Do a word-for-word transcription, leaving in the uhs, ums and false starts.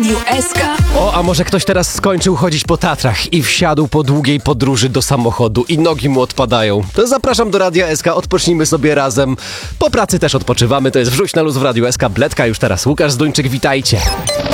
Radiu S K. O, a może ktoś teraz skończył chodzić po Tatrach i wsiadł po długiej podróży do samochodu i nogi mu odpadają. To zapraszam do Radia S K, odpocznijmy sobie razem. Po pracy też odpoczywamy, to jest Wrzuć na luz w Radiu S K. Bledka już teraz. Łukasz Zduńczyk, witajcie.